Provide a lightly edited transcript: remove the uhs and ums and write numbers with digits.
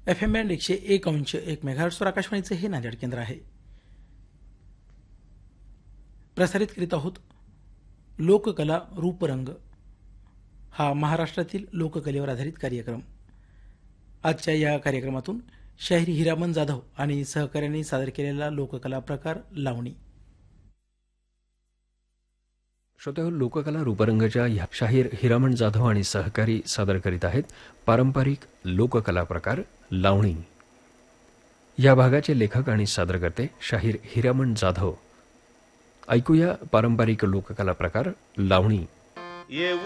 FM band 101.1 मेगाहर्ट्जवर आकाशवाणीचे हे नांदेड केंद्र आहे. प्रसारित करीत आहोत लोककला रूपरंग हा महाराष्ट्रातील लोककलेवर आधारित कार्यक्रम. आजच्या या कार्यक्रमातून शाहीर हिरामन जाधव आणि सहकार्याने सादर केलेला लोककला प्रकार लावणी. श्रोते, लोककला रूपरंगच्या शाहीर हिरामन जाधव आणि सहकारी सादर करीत आहेत पारंपरिक लोककला प्रकार लावणी. या भागाचे लेखक आणि सादरकर्ते शाहीर हिरामन जाधव. ऐकूया पारंपरिक लोककला प्रकार लावणी.